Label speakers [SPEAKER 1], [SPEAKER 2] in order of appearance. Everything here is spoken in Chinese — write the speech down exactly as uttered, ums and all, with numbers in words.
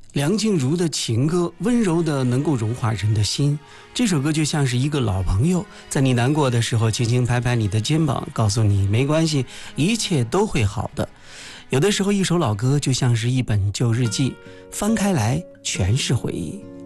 [SPEAKER 1] 梁静茹的情歌，温柔的能够融化人的心。这首歌就像是一个老朋友，在你难过的时候轻轻拍拍你的肩膀，告诉你没关系，一切都会好的。有的时候一首老歌就像是一本旧日记，翻开来全是回忆。